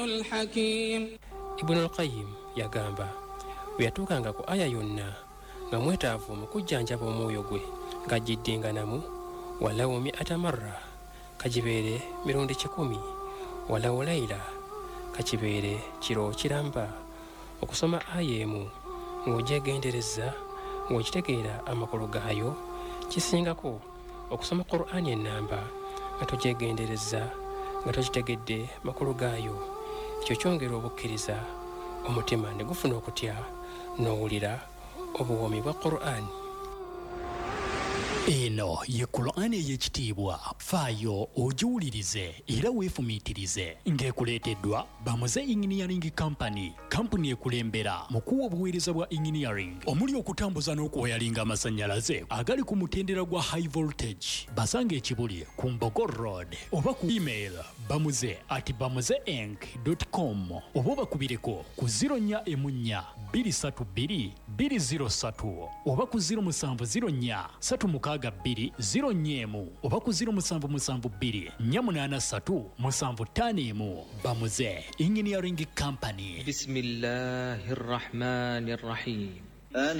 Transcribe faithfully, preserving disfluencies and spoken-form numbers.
الحكيم. Ibn al-Qayyim yagamba bwe yatuukanga ku aya yonna nga mwetaavu mu kujjanjaba omwoyo gwe ng'agiddinganamu walawo mi'ata marra kagibeere mirundi kikumi walawo layla kakibeere kiro kiramba okusoma aya emu ng'ogyegendereza ng'okitegeera amakulu gaayo kisingako okusoma Qur'ani ennamba nga togyegendereza nga tokitegedde makulu gaayo. Ekyo kyongera obukkiriza omutima ne gufuna okutya n'owulira obuwoomi bwa Qur'ani. Eno ye Qur'ani ey'ekitiibwa, faayo ogiwulirize era weefumiitirize, ng'ekuleeteddwa Bamuze Engineering Company, kampuni ekulembera mu kuwa obuweereza bwa engineering omuli okutambuza n'okwoyalinga amasannyalaze agali ku mutendera gwa high voltage. Basanga ekibuli ku Mbogo Road oba ku email bamuze at bamuzeinc dot com oba bakubireko ku zero nnya emu nnya bbiri ssatu bbiri bbiri zero ssatu oba ku zero musanvu zero nnya ssatu mukaaga bbiri zero nnya emu oba ku zero musanvu musanvu bbiri nnya munaana ssatu musanvu ttaano emu. Bamuze Engineering Company. Bismillahir Rahmanir Rahim.